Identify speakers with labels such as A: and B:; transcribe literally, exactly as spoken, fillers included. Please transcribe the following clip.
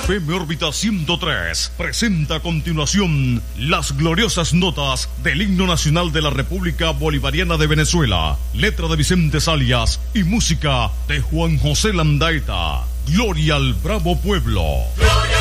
A: F M Órbita ciento tres presenta a continuación las gloriosas notas del himno nacional de la República Bolivariana de Venezuela, letra de Vicente Salias y música de Juan José Landaeta. Gloria al bravo pueblo. Gloria